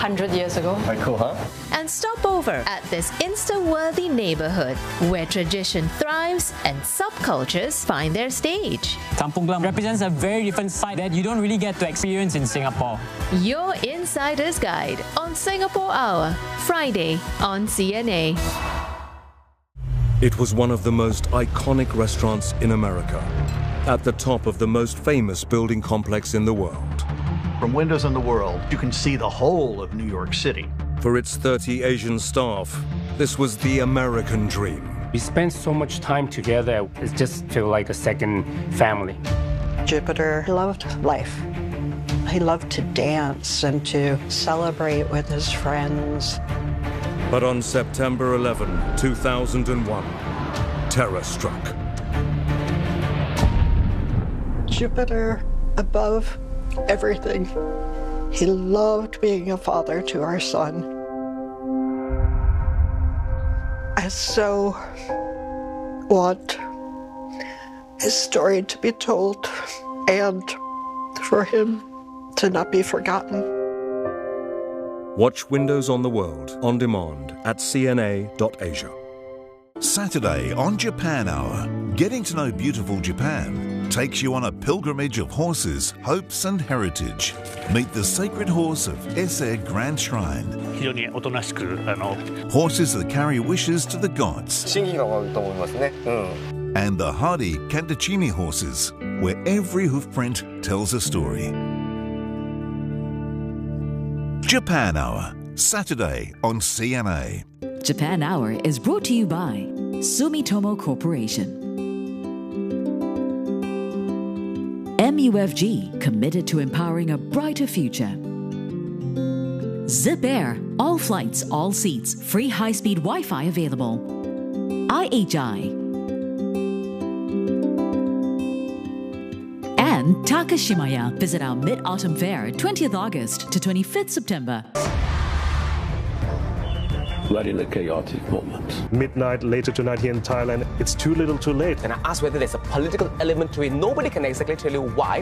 100 years ago. Quite cool, huh? And stop over at this Insta-worthy neighborhood where tradition thrives and subcultures find their stage. Kampung Glam represents a very different side that you don't really get to experience in Singapore. Your Insider's Guide on Singapore Hour, Friday on CNA. It was one of the most iconic restaurants in America, at the top of the most famous building complex in the world. From windows in the world, you can see the whole of New York City. For its 30 Asian staff, this was the American dream. We spent so much time together, it just felt like a second family. Jupiter loved life. He loved to dance and to celebrate with his friends. But on September 11, 2001, terror struck. Jupiter above everything. He loved being a father to our son. I so want his story to be told and for him to not be forgotten. Watch Windows on the World on demand at cna.asia. Saturday on Japan Hour, getting to know beautiful Japan takes you on a pilgrimage of horses, hopes and heritage. Meet the sacred horse of Ise Grand Shrine. Horses that carry wishes to the gods. And the hardy Kantachimi horses, where every hoofprint tells a story. Japan Hour, Saturday on CNA. Japan Hour is brought to you by Sumitomo Corporation. MUFG, committed to empowering a brighter future. Zip Air, all flights, all seats, free high-speed Wi-Fi available. IHI. And Takashimaya. Visit our Mid-Autumn Fair, 20th August to 25th September. We're in a chaotic moment. Midnight later tonight here in Thailand, it's too little too late. And I asked whether there's a political element to it. Nobody can exactly tell you why.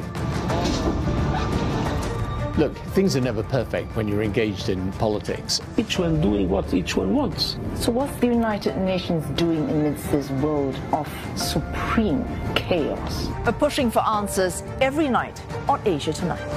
Look, things are never perfect when you're engaged in politics. Each one doing what each one wants. So what's the United Nations doing amidst this world of supreme chaos? We're pushing for answers every night on Asia Tonight.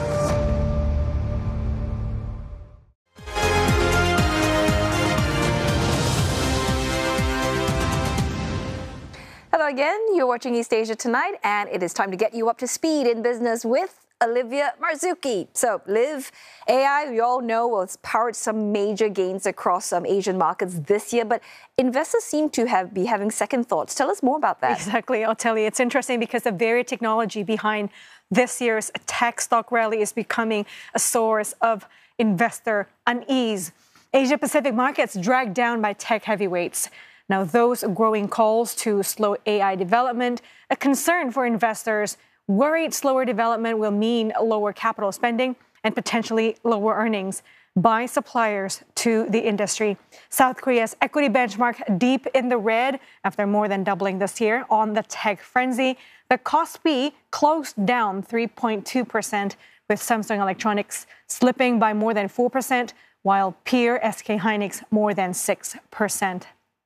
Hello again, you're watching East Asia Tonight, and it is time to get you up to speed in business with Olivia Marzuki. So, Liv, AI, we all know, has powered some major gains across some Asian markets this year, but investors seem to be having second thoughts. Tell us more about that. Exactly, I'll tell you. It's interesting because the very technology behind this year's tech stock rally is becoming a source of investor unease. Asia-Pacific markets dragged down by tech heavyweights. Now, those growing calls to slow AI development, a concern for investors, worried slower development will mean lower capital spending and potentially lower earnings by suppliers to the industry. South Korea's equity benchmark deep in the red after more than doubling this year on the tech frenzy. The Kospi closed down 3.2%, with Samsung Electronics slipping by more than 4%, while peer SK Hynix more than 6%.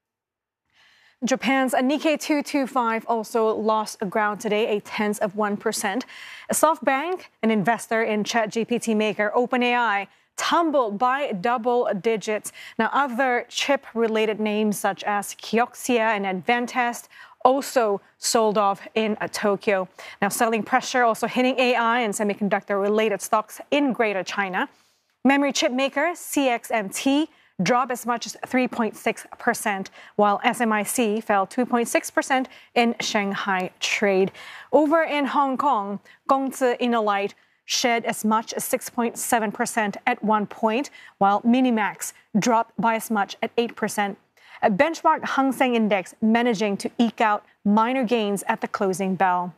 Japan's Nikkei 225 also lost ground today, 0.1%. SoftBank, an investor in ChatGPT maker OpenAI, tumbled by double digits. Now, other chip-related names such as Kioxia and Advantest also sold off in Tokyo. Now, selling pressure also hitting AI and semiconductor-related stocks in Greater China. Memory chip maker CXMT dropped as much as 3.6%, while SMIC fell 2.6% in Shanghai trade. Over in Hong Kong, Gongzi Innolight shed as much as 6.7% at one point, while Minimax dropped by as much as 8%. A benchmark Hang Seng Index managing to eke out minor gains at the closing bell.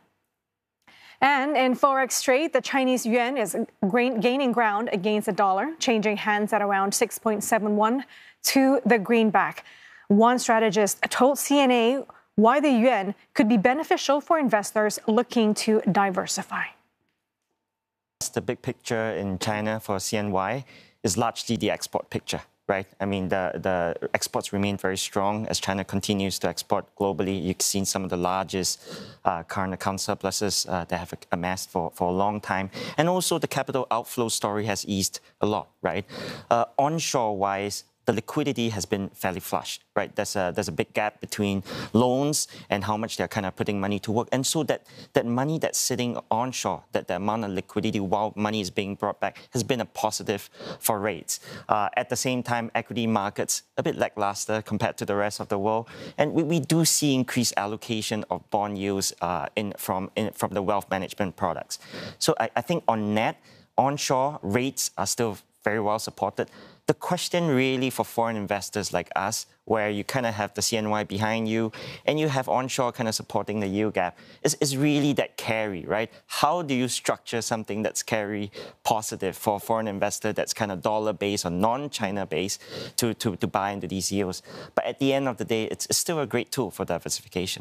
And in Forex trade, the Chinese yuan is gaining ground against the dollar, changing hands at around 6.71 to the greenback. One strategist told CNA why the yuan could be beneficial for investors looking to diversify. The big picture in China for CNY is largely the export picture, right? I mean, the exports remain very strong as China continues to export globally. You've seen some of the largest current account surpluses that have amassed for a long time. And also the capital outflow story has eased a lot, right? Onshore-wise, the liquidity has been fairly flush, right? There's a big gap between loans and how much they're kind of putting money to work. And so that money that's sitting onshore, that the amount of liquidity while money is being brought back has been a positive for rates. At the same time, equity markets a bit lackluster compared to the rest of the world. And we do see increased allocation of bond yields from the wealth management products. So I think on net, onshore rates are still very well supported. The question really for foreign investors like us, where you kind of have the CNY behind you and you have onshore kind of supporting the yield gap, is really that carry, right? How do you structure something that's carry positive for a foreign investor that's kind of dollar-based or non-China based to buy into these yields? But at the end of the day, it's still a great tool for diversification.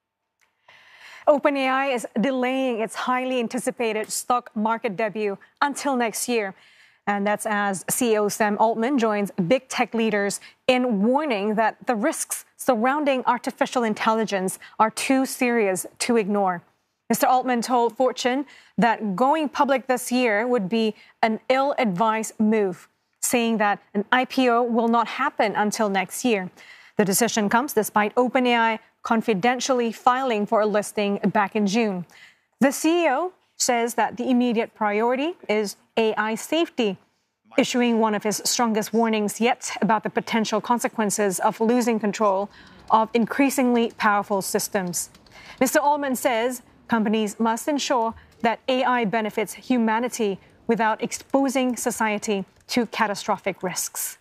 OpenAI is delaying its highly anticipated stock market debut until next year. And that's as CEO Sam Altman joins big tech leaders in warning that the risks surrounding artificial intelligence are too serious to ignore. Mr. Altman told Fortune that going public this year would be an ill-advised move, saying that an IPO will not happen until next year. The decision comes despite OpenAI confidentially filing for a listing back in June. The CEO says that the immediate priority is AI safety, issuing one of his strongest warnings yet about the potential consequences of losing control of increasingly powerful systems. Mr. Altman says companies must ensure that AI benefits humanity without exposing society to catastrophic risks.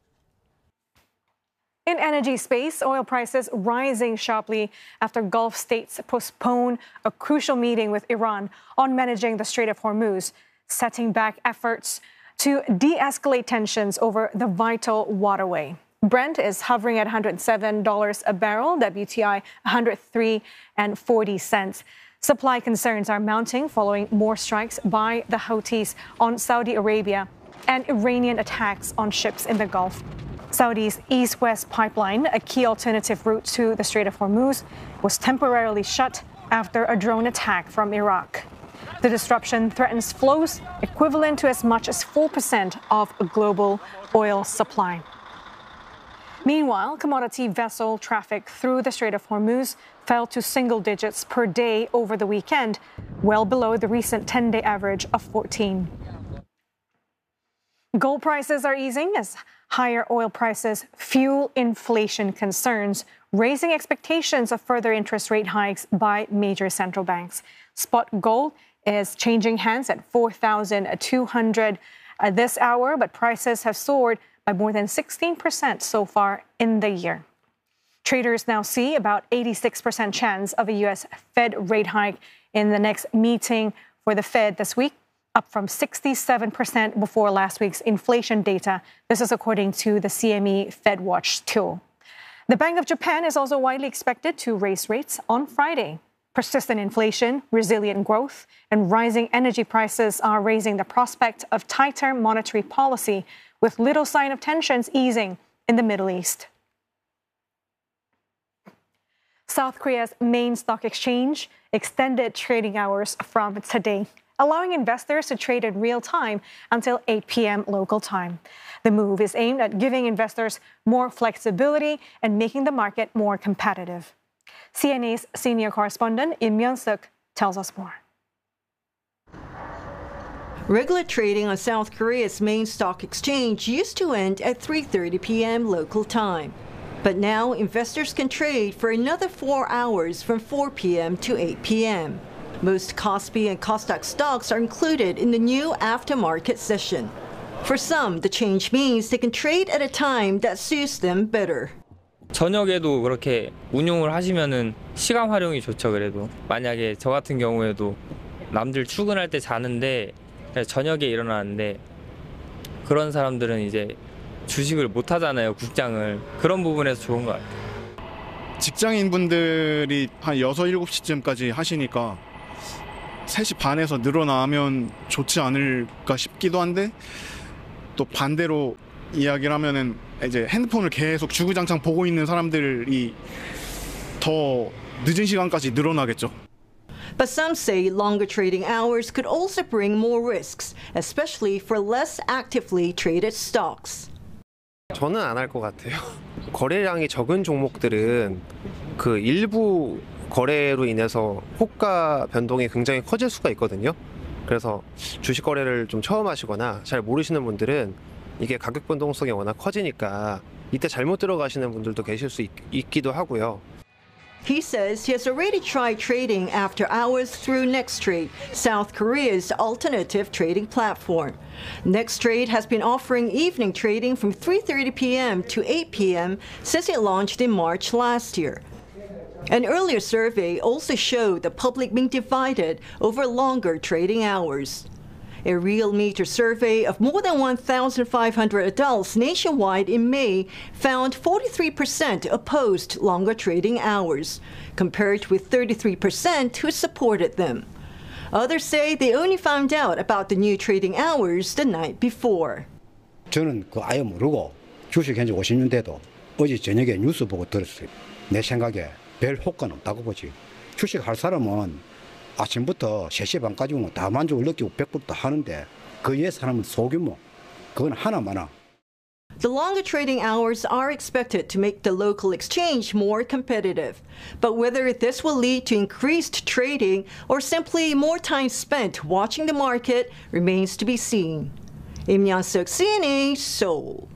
In energy space, oil prices rising sharply after Gulf states postpone a crucial meeting with Iran on managing the Strait of Hormuz, setting back efforts to de-escalate tensions over the vital waterway. Brent is hovering at $107 a barrel, WTI $103.40. Supply concerns are mounting following more strikes by the Houthis on Saudi Arabia and Iranian attacks on ships in the Gulf. Saudi's east-west pipeline, a key alternative route to the Strait of Hormuz, was temporarily shut after a drone attack from Iraq. The disruption threatens flows equivalent to as much as 4% of global oil supply. Meanwhile, commodity vessel traffic through the Strait of Hormuz fell to single digits per day over the weekend, well below the recent 10-day average of 14. Gold prices are easing as higher oil prices fuel inflation concerns, raising expectations of further interest rate hikes by major central banks. Spot gold is changing hands at $4,200 this hour, but prices have soared by more than 16% so far in the year. Traders now see about 86% chance of a U.S. Fed rate hike in the next meeting for the Fed this week, up from 67% before last week's inflation data. This is according to the CME FedWatch tool. The Bank of Japan is also widely expected to raise rates on Friday. Persistent inflation, resilient growth, and rising energy prices are raising the prospect of tighter monetary policy, with little sign of tensions easing in the Middle East. South Korea's main stock exchange extended trading hours from today, allowing investors to trade in real time until 8 p.m. local time. The move is aimed at giving investors more flexibility and making the market more competitive. CNA's senior correspondent Im Myung-suk tells us more. Regular trading on South Korea's main stock exchange used to end at 3:30 p.m. local time. But now investors can trade for another 4 hours from 4 p.m. to 8 p.m. Most KOSPI and KOSDAQ stocks are included in the new aftermarket session. For some, the change means they can trade at a time that suits them better. 저녁에도 그렇게 운용을 하시면은 시간 활용이 좋죠. 그래도 만약에 저 같은 경우에도 남들 출근할 때 자는데 저녁에 일어나는데 그런 사람들은 이제 주식을 못 하잖아요. 국장을. 그런 부분에서 좋은 것 같아요. 직장인분들이 한 6, 7시쯤까지 하시니까 3시 반에서 늘어나면 좋지 않을까 싶기도 한데 또 반대로 이야기를 하면은 이제 핸드폰을 계속 주구장창 보고 있는 사람들이 더 늦은 시간까지 늘어나겠죠. But some say longer trading hours could also bring more risks, especially for less actively traded stocks. 저는 안 할 것 같아요. 거래량이 적은 종목들은 그 일부 거래로 인해서 호가 변동이 굉장히 커질 수가 있거든요. 그래서 주식 거래를 좀 처음 하시거나 잘 모르시는 분들은 이게 가격 변동성이 워낙 커지니까 이때 잘못 들어가시는 분들도 계실 수 있기도 하고요. He says he has already tried trading after hours through NextTrade, South Korea's alternative trading platform. NextTrade has been offering evening trading from 3:30 p.m. to 8 p.m. since it launched in March last year. An earlier survey also showed the public being divided over longer trading hours. A Real Meter survey of more than 1,500 adults nationwide in May found 43% opposed longer trading hours, compared with 33% who supported them. Others say they only found out about the new trading hours the night before. 저는 그 아예 모르고 주식 현재 50년 돼도 어제 저녁에 뉴스 보고 들었어요. 내 생각에 별 효과는 없다고 보지. 주식 할 사람은 아침부터 3시 반까지는 다 만족을 느끼고 100% 하는데 그 위에 사람은 소규모, 그건 하나마나. The longer trading hours are expected to make the local exchange more competitive. But whether this will lead to increased trading or simply more time spent watching the market remains to be seen. Im Yan-seok, CNA, Seoul.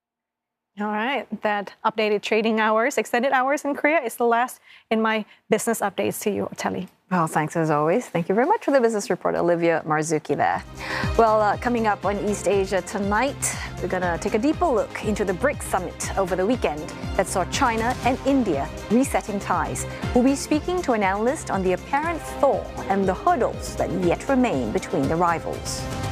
All right, that updated trading hours, extended hours in Korea is the last in my business updates to you, Telly. Well, thanks as always. Thank you very much for the business report, Olivia Marzuki there. Well, coming up on East Asia tonight, we're going to take a deeper look into the BRICS summit over the weekend that saw China and India resetting ties. We'll be speaking to an analyst on the apparent thaw and the hurdles that yet remain between the rivals.